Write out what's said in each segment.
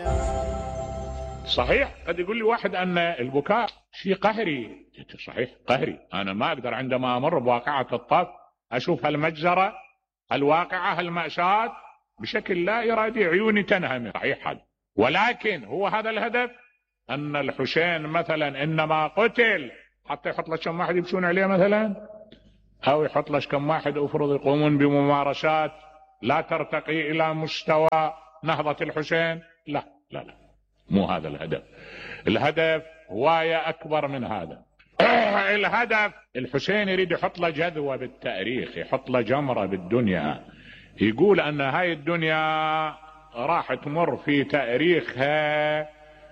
صحيح قد يقول لي واحد أن البكاء شيء قهري. صحيح قهري، أنا ما أقدر عندما أمر بواقعة الطف أشوف هالمجزرة الواقعة هالمأساة بشكل لا إرادي عيوني تنهمر. صحيح هذا، ولكن هو هذا الهدف؟ أن الحسين مثلا إنما قتل حتى يحط لك كم واحد يمشون عليه مثلا، أو يحط لك كم واحد أفرض يقومون بممارسات لا ترتقي إلى مستوى نهضة الحسين. لا لا لا، مو هذا الهدف. الهدف هواية أكبر من هذا. الهدف الحسين يريد يحط له جذوة بالتاريخ، يحط له جمرة بالدنيا، يقول أن هاي الدنيا راح تمر في تاريخها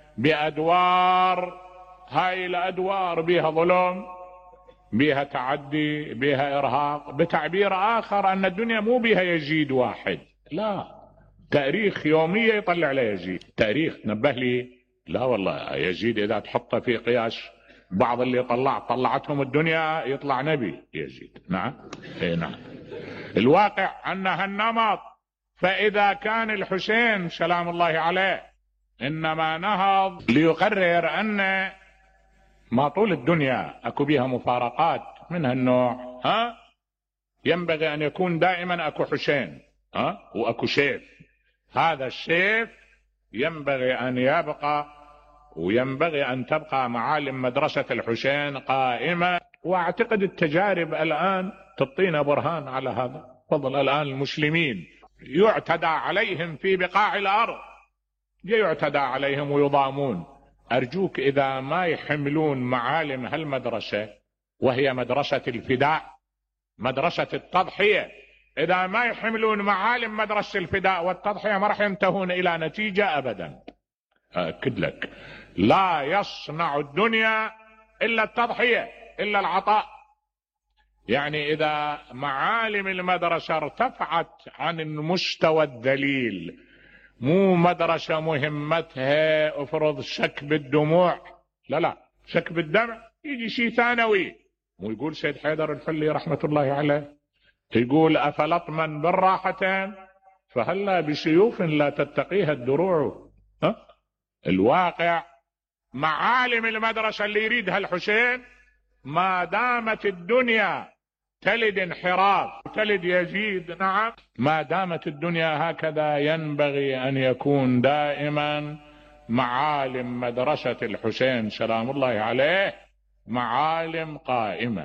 بأدوار، هاي الأدوار بها ظلم، بها تعدي، بها إرهاق. بتعبير آخر أن الدنيا مو بها يزيد واحد، لا، تاريخ يومية يطلع له يزيد. تاريخ نبه لي، لا والله يزيد إذا تحطه في قياس بعض اللي طلعتهم الدنيا يطلع نبي يزيد. نعم نعم. الواقع أن هالنمط. فإذا كان الحسين سلام الله عليه إنما نهض ليقرر أن ما طول الدنيا أكو بها مفارقات من هالنوع، ينبغي أن يكون دائما أكو حسين، وأكو سيف. هذا السيف ينبغي أن يبقى، وينبغي أن تبقى معالم مدرسة الحسين قائمة. وأعتقد التجارب الآن تعطينا برهان على هذا. فضل الآن المسلمين يعتدى عليهم في بقاع الأرض، يعتدى عليهم ويضامون. أرجوك إذا ما يحملون معالم هالمدرسة، وهي مدرسة الفداء، مدرسة التضحية، إذا ما يحملون معالم مدرسة الفداء والتضحية ما راح ينتهون إلى نتيجة أبدا. أكد لك، لا يصنع الدنيا إلا التضحية، إلا العطاء. يعني إذا معالم المدرسة ارتفعت عن المستوى الذليل، مو مدرسة مهمتها افرض سكب الدموع، لا لا، سكب الدمع يجي شيء ثانوي. مو يقول سيد حيدر الحلي رحمة الله عليه، يقول أفلطما بالراحتين فهلا بسيوف لا تتقيها الدروع. الواقع معالم المدرسة اللي يريدها الحسين ما دامت الدنيا تلد انحراف تلد يزيد، نعم، ما دامت الدنيا هكذا ينبغي أن يكون دائما معالم مدرسة الحسين سلام الله عليه معالم قائمة.